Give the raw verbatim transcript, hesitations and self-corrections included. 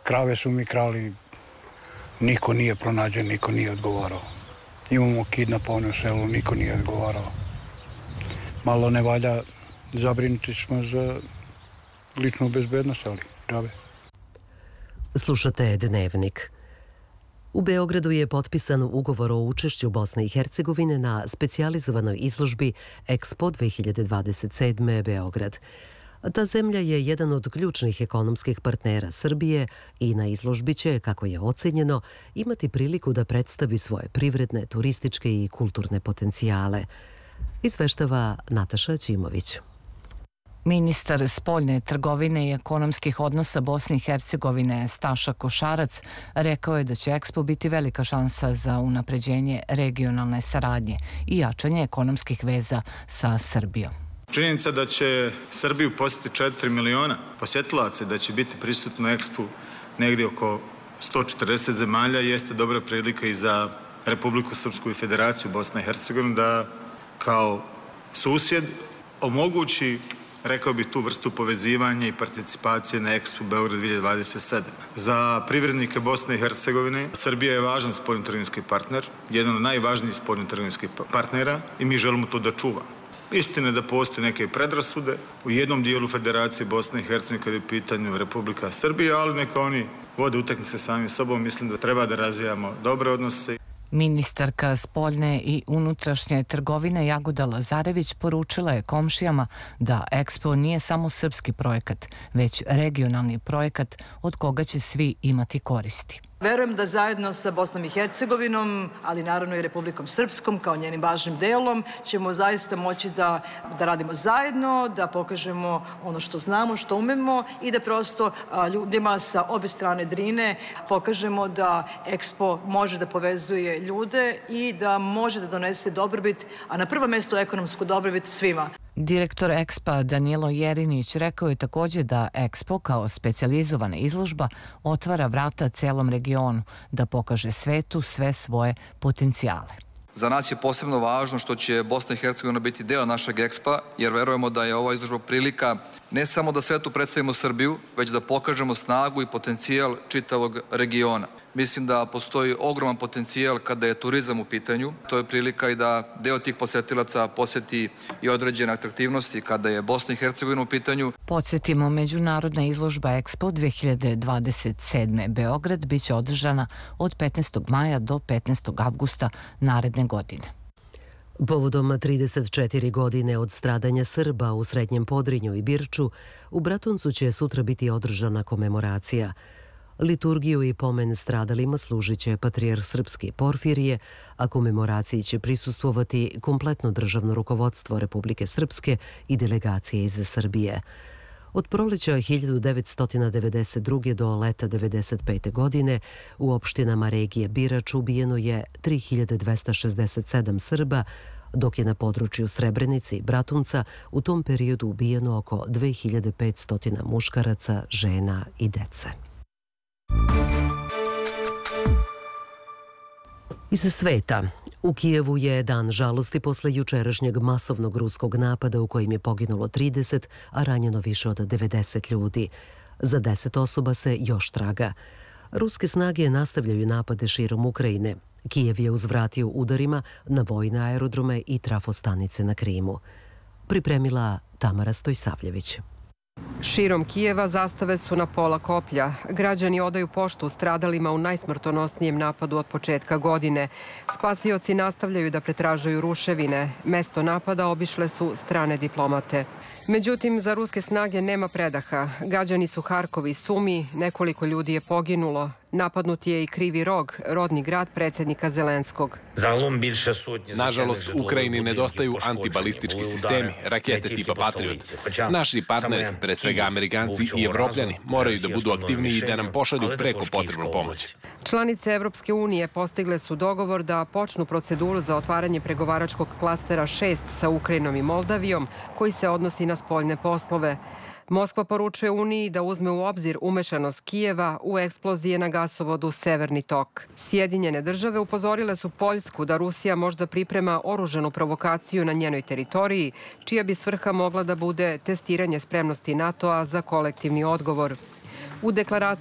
Krave su mi krali, niko nije pronađen, niko nije odgovarao. Imamo kidnapovane u selu, niko nije odgovarao. Malo ne valja, zabrinuti smo za ličnu bezbednost, ali džabe. Slušate Dnevnik. U Beogradu je potpisan ugovor o učešću Bosne i Hercegovine na specijalizovanoj izložbi Expo dve hiljade dvadeset sedme Beograd. Ta zemlja je jedan od ključnih ekonomskih partnera Srbije i na izložbi će, kako je ocenjeno, imati priliku da predstavi svoje privredne, turističke i kulturne potencijale. Izveštava Nataša Ćimović. Ministar spoljne trgovine i ekonomskih odnosa Bosne i Hercegovine Staša Košarac rekao je da će Expo biti velika šansa za unapređenje regionalne saradnje i jačanje ekonomskih veza sa Srbijom. Činjenica da će Srbiju posjetiti četiri miliona posjetilaca, da će biti prisutno na Expo negdje oko sto četrdeset zemalja, jeste dobra prilika i za Republiku Srpsku i Federaciju Bosne i Hercegovine da kao susjed omogući, rekao bih, tu vrstu povezivanja i participacije na Expo Beograd dve hiljade dvadeset sedme. Za privrednike Bosne i Hercegovine Srbija je važan spoljnotrgovinski partner, jedan od najvažnijih spoljnotrgovinskih partnera i mi želimo to da čuvamo. Istina je da postoje neke predrasude u jednom dijelu Federacije Bosne i Hercegovine kada je u pitanju Republika Srbija, ali neka oni vode utakmice sami sobom. Mislim da treba da razvijamo dobre odnose. Ministarka spoljne i unutrašnje trgovine Jagoda Lazarević poručila je komšijama da Expo nije samo srpski projekat, već regionalni projekat od koga će svi imati koristi. Verujem da zajedno sa Bosnom i Hercegovinom, ali naravno i Republikom Srpskom kao njenim važnim delom, ćemo zaista moći da, da radimo zajedno, da pokažemo ono što znamo, što umemo i da prosto a, ljudima sa obe strane Drine pokažemo da Expo može da povezuje ljude i da može da donese dobrobit, a na prvo mjesto ekonomsku dobrobit svima. Direktor Expa Danilo Jerinić rekao je također da Expo kao specijalizovana izložba otvara vrata celom regionu da pokaže svetu sve svoje potencijale. Za nas je posebno važno što će Bosna i Hercegovina biti deo našeg Expa, jer verujemo da je ova izložba prilika ne samo da svetu predstavimo Srbiju, već da pokažemo snagu i potencijal čitavog regiona. Mislim da postoji ogroman potencijal kada je turizam u pitanju. To je prilika i da deo tih posjetilaca posjeti i određene atraktivnosti kada je Bosna i Hercegovina u pitanju. Podsjetimo, međunarodna izložba Expo dve hiljade dvadeset sedme Beograd biće održana od petnaestog maja do petnaestog avgusta naredne godine. Povodom trideset četiri godine od stradanja Srba u Srednjem Podrinju i Birču, u Bratuncu će sutra biti održana komemoracija. Liturgiju i pomen stradalima služit će patrijarh srpski Porfirije, a komemoraciji će prisustvovati kompletno državno rukovodstvo Republike Srpske i delegacije iz Srbije. Od proleća hiljadu devetsto devedeset druge do leta devedeset pete godine u opštinama regije Birač ubijeno je tri hiljade dvesta šezdeset sedam Srba, dok je na području Srebrenice i Bratunca u tom periodu ubijeno oko dve hiljade petsto muškaraca, žena i dece. Iz sveta. U Kijevu je dan žalosti posle jučerašnjeg masovnog ruskog napada u kojem je poginulo trideset, a ranjeno više od devedeset ljudi. Za deset osoba se još traga. Ruske snage nastavljaju napade širom Ukrajine. Kijev je uzvratio udarima na vojne aerodrome i trafostanice na Krimu. Pripremila Tamara Stojsavljević. Širom Kijeva zastave su na pola koplja. Građani odaju poštu stradalima u najsmrtonosnijem napadu od početka godine. Spasioci nastavljaju da pretražuju ruševine. Mesto napada obišle su strane diplomate. Međutim, za ruske snage nema predaha. Gađani su Harkov i Sumi, nekoliko ljudi je poginulo. Napadnut je i Krivi Rog, rodni grad predsjednika Zelenskog. Nažalost, Ukrajini nedostaju antibalistički sistemi, rakete tipa Patriot. Naši partneri, pre svega Amerikanci i Evropljani, moraju da budu aktivniji i da nam pošalju preko potrebnu pomoć. Članice Evropske unije postigle su dogovor da počnu proceduru za otvaranje pregovaračkog klastera šest sa Ukrajinom i Moldavijom, koji se odnosi na spoljne poslove. Moskva poručuje Uniji da uzme u obzir umešanost Kijeva u eksplozije na gasovodu Severni tok. Sjedinjene države upozorile su Poljsku da Rusija možda priprema oružanu provokaciju na njenoj teritoriji, čija bi svrha mogla da bude testiranje spremnosti NATO-a za kolektivni odgovor. U deklaraciji